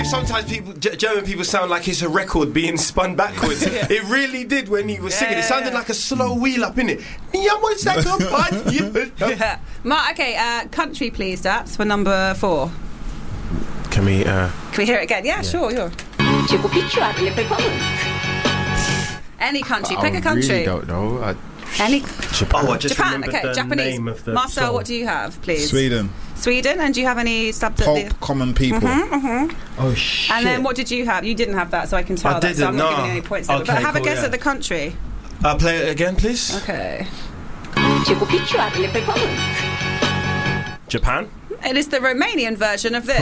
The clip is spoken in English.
Sometimes German people sound like it's a record being spun backwards. It really did when he was singing. It sounded like a slow wheel up, innit? Mark, okay, country please, Daps, for number 4. Can we hear it again? Yeah. Sure. Any country, pick a country. I really don't know. Japan. I just Japan, remembered the Japanese. name of the Marcel, song. what do you have, please? Sweden, and do you have any stabs at Pulp, the... Common People. Oh, shit. And then what did you have? You didn't have that, so I can tell that, so I'm not giving you any points. Okay, but have a cool, guess at the country. Play it again, please. Okay. Japan. It is the Romanian version of this.